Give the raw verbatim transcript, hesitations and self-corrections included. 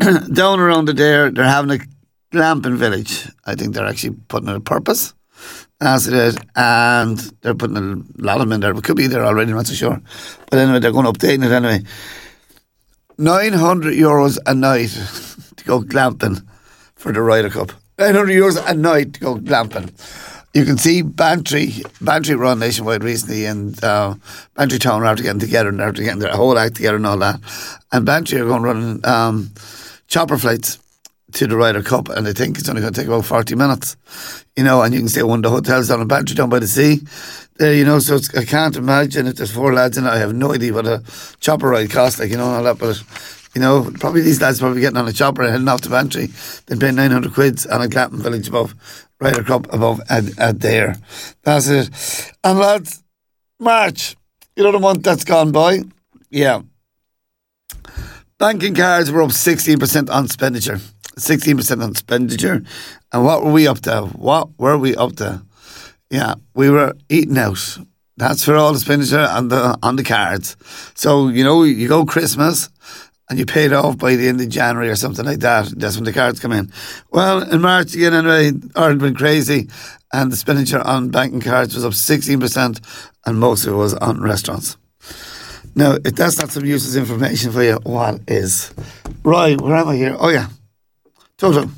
down around the there, they're having a glamping village. I think they're actually putting it a purpose. As it is, and they're putting a lot of them in there. It could be there already, I'm not so sure. But anyway, they're going to update it anyway. nine hundred euros a night to go glamping for the Ryder Cup. nine hundred euros a night to go glamping. You can see Bantry, Bantry run nationwide recently, and uh, Bantry Town are after getting together, and they're after getting their whole act together and all that. And Bantry are going to run um, chopper flights to the Ryder Cup, and I think it's only going to take about forty minutes, you know, and you can stay at one of the hotels down in Bantry, down by the sea, there, you know, so it's, I can't imagine if there's four lads in it. I have no idea what a chopper ride costs, like, you know, and all that, but, you know, probably these lads probably getting on a chopper and heading off to Bantry, then paying nine hundred quids on a glamping village above, Ryder Cup above at, at there. That's it. And lads, March, you know the month that's gone by? Yeah. Banking cards were up sixteen percent on expenditure. sixteen percent on expenditure. And what were we up to? What were we up to? Yeah, we were eating out. That's for all the expenditure on the, on the cards. So, you know, you go Christmas and you pay it off by the end of January or something like that. That's when the cards come in. Well, in March again, anyway, Ireland went crazy, and the expenditure on banking cards was up sixteen percent, and most of it was on restaurants. Now, if that's not some useless information for you, what is? Right, where am I here? Oh, yeah. Toto.